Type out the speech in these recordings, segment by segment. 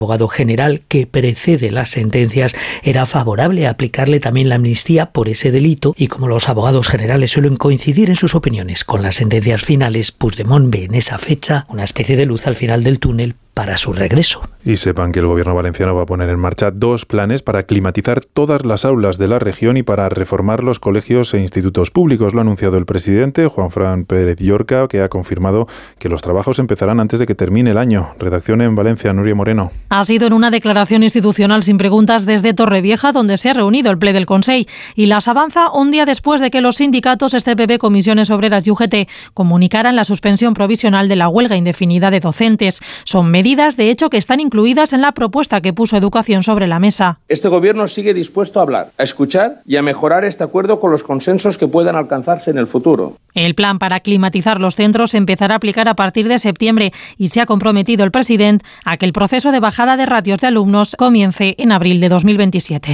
abogado general que precede las sentencias era favorable a aplicarle también la amnistía por ese delito, y como los abogados generales suelen coincidir en sus opiniones con las sentencias finales, Puigdemont ve en esa fecha una especie de luz al final del túnel para su regreso. Y sepan que el gobierno valenciano va a poner en marcha 2 planes para climatizar todas las aulas de la región y para reformar los colegios e institutos públicos. Lo ha anunciado el presidente, Juanfran Pérez Llorca, que ha confirmado que los trabajos empezarán antes de que termine el año. Redacción en Valencia, Nuria Moreno. Ha sido en una declaración institucional sin preguntas desde Torrevieja, donde se ha reunido el ple del Consell, y las avanza un día después de que los sindicatos SCPB, Comisiones Obreras y UGT comunicaran la suspensión provisional de la huelga indefinida de docentes. Son medidas, de hecho, que están incluidas en la propuesta que puso Educación sobre la mesa. Este gobierno sigue dispuesto a hablar, a escuchar y a mejorar este acuerdo con los consensos que puedan alcanzarse en el futuro. El plan para climatizar los centros se empezará a aplicar a partir de septiembre y se ha comprometido el presidente a que el proceso de bajada de ratios de alumnos comience en abril de 2027.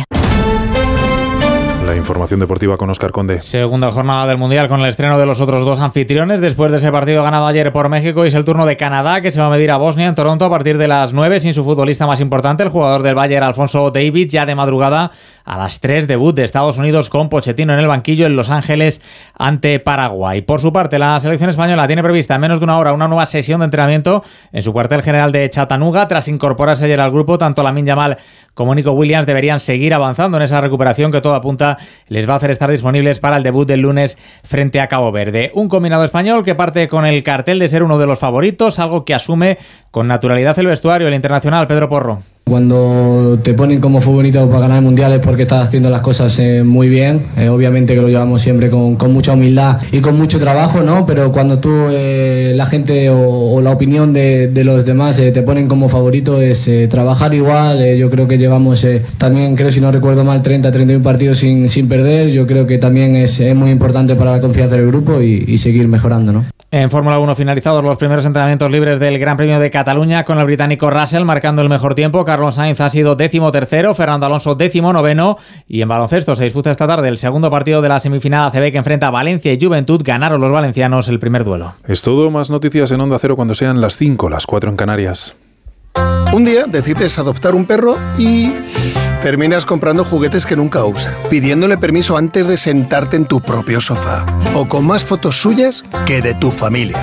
La información deportiva con Óscar Conde. Segunda jornada del Mundial con el estreno de los otros 2 anfitriones. Después de ese partido ganado ayer por México, y es el turno de Canadá, que se va a medir a Bosnia en Toronto a partir de las 9, sin su futbolista más importante, el jugador del Bayern, Alphonso Davies. Ya de madrugada a las 3, debut de Estados Unidos con Pochettino en el banquillo en Los Ángeles ante Paraguay. Por su parte, la selección española tiene prevista en menos de una hora una nueva sesión de entrenamiento en su cuartel general de Chattanooga. Tras incorporarse ayer al grupo, tanto Lamine Yamal como Nico Williams deberían seguir avanzando en esa recuperación que todo apunta les va a hacer estar disponibles para el debut del lunes frente a Cabo Verde. Un combinado español que parte con el cartel de ser uno de los favoritos, algo que asume con naturalidad el vestuario, el internacional Pedro Porro. Cuando te ponen como favorito para ganar mundiales porque estás haciendo las cosas muy bien, obviamente que lo llevamos siempre con mucha humildad y con mucho trabajo, ¿no? Pero cuando tú, la gente o la opinión de los demás te ponen como favorito, es trabajar igual. Yo creo que llevamos también, creo si no recuerdo mal, 31 partidos sin perder. Yo creo que también es muy importante para la confianza del grupo y seguir mejorando, ¿no? En Fórmula 1 finalizados los primeros entrenamientos libres del Gran Premio de Cataluña, con el británico Russell marcando el mejor tiempo. Carlos Sainz ha sido 13º, Fernando Alonso 19º, y en baloncesto se disputa esta tarde el segundo partido de la semifinal ACB que enfrenta Valencia y Juventud. Ganaron los valencianos el primer duelo. Es todo, más noticias en Onda Cero cuando sean las 5, las 4 en Canarias. Un día decides adoptar un perro y terminas comprando juguetes que nunca usa, pidiéndole permiso antes de sentarte en tu propio sofá, o con más fotos suyas que de tu familia.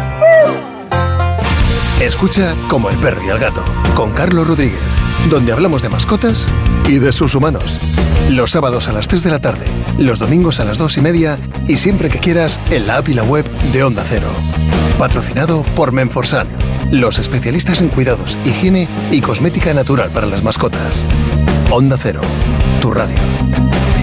Escucha Como el perro y el gato, con Carlos Rodríguez, donde hablamos de mascotas y de sus humanos. Los sábados a las 3 de la tarde, los domingos a las 2:30 y siempre que quieras en la app y la web de Onda Cero. Patrocinado por Menforsan, los especialistas en cuidados, higiene y cosmética natural para las mascotas. Onda Cero, tu radio.